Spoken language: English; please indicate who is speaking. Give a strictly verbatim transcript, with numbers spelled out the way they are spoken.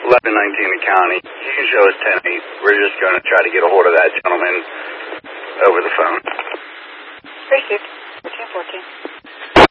Speaker 1: eleven nineteen the county. You can show us ten eight. We're just going to try to get a hold of that gentleman over the phone.
Speaker 2: Received. fourteen fourteen.